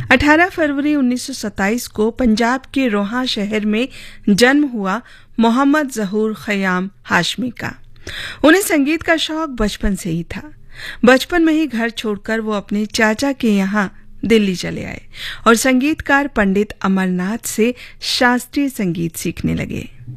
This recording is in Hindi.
18 फरवरी 1927 को पंजाब के रोहा शहर में जन्म हुआ मोहम्मद ज़हूर ख़याम हाशमी का। उन्हें संगीत का शौक बचपन से ही था। बचपन में ही घर छोड़कर वो अपने चाचा के यहाँ दिल्ली चले आए और संगीतकार पंडित अमरनाथ से शास्त्रीय संगीत सीखने लगे।